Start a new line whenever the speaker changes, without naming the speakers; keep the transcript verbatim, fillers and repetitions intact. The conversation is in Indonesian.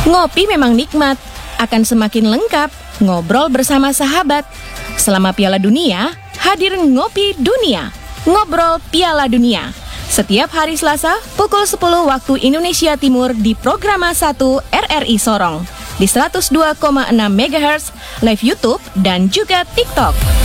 Ngopi memang nikmat, akan semakin lengkap ngobrol bersama sahabat. Selama Piala Dunia, hadir Ngopi Dunia, Ngobrol Piala Dunia. Setiap hari Selasa, pukul sepuluh waktu Indonesia Timur di Programa satu R R I Sorong. Di seratus dua koma enam megahertz, live YouTube dan juga TikTok.